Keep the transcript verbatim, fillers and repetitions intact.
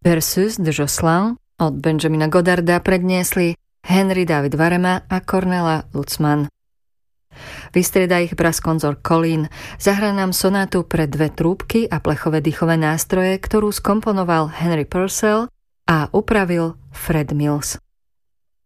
Versus de Jocelyn od Benjamina Godarda predniesli Henry David Varema a Cornelia Lutzmann. Vystrieda ich braskonzor Colin, zahrá nám sonátu pre dve trúbky a plechové dýchové nástroje, ktorú skomponoval Henry Purcell a upravil Fred Mills.